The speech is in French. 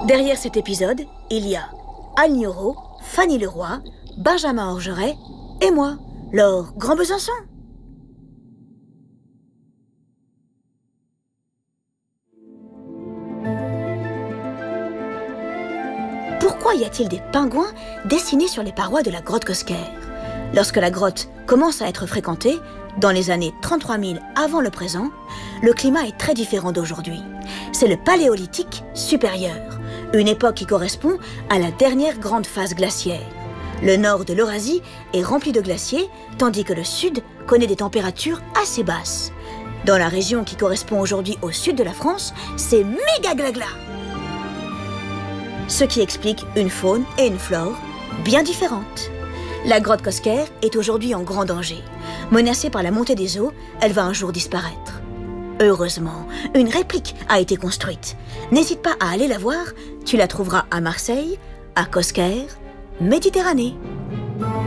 Derrière cet épisode, il y a Anne Nioro, Fanny Leroy, Benjamin Orgeret et moi, Laure Grand Besançon. Pourquoi y a-t-il des pingouins dessinés sur les parois de la grotte Cosquer? Lorsque la grotte commence à être fréquentée, dans les années 33 000 avant le présent, le climat est très différent d'aujourd'hui. C'est le Paléolithique supérieur, une époque qui correspond à la dernière grande phase glaciaire. Le nord de l'Eurasie est rempli de glaciers, tandis que le sud connaît des températures assez basses. Dans la région qui correspond aujourd'hui au sud de la France, c'est méga glagla. Ce qui explique une faune et une flore bien différentes. La grotte Cosquer est aujourd'hui en grand danger. Menacée par la montée des eaux, elle va un jour disparaître. Heureusement, une réplique a été construite. N'hésite pas à aller la voir, tu la trouveras à Marseille, à Cosquer, Méditerranée.